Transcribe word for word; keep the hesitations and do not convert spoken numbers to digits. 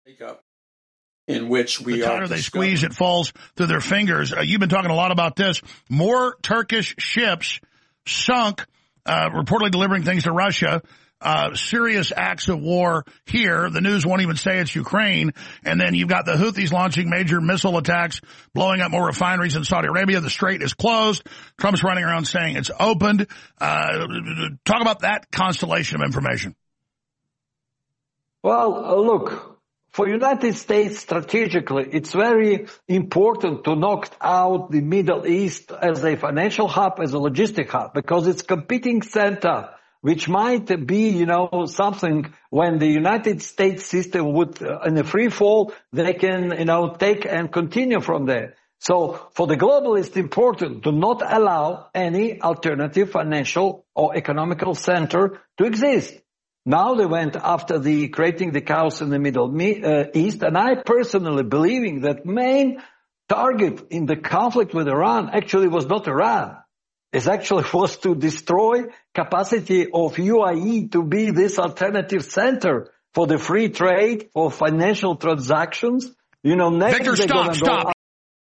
in which we the tighter are they squeeze, it falls through their fingers. Uh, you've been talking a lot about this. More Turkish ships sunk, uh, reportedly delivering things to Russia. Uh, serious acts of war here. The news won't even say it's Ukraine. And then you've got the Houthis launching major missile attacks, blowing up more refineries in Saudi Arabia. The strait is closed. Trump's running around saying it's opened. Uh, talk about that constellation of information. Well, uh, look, for United States strategically, it's very important to knock out the Middle East as a financial hub, as a logistic hub, because it's competing center, which might be, you know, something when the United States system would, uh, in a free fall, they can, you know, take and continue from there. So for the globalists, it's important to not allow any alternative financial or economical center to exist. Now they went after the creating the chaos in the Middle uh, East, and I personally believing that main target in the conflict with Iran actually was not Iran. It actually was to destroy capacity of U A E to be this alternative center for the free trade, for financial transactions. You know, next Victor, they're stop, gonna stop. Go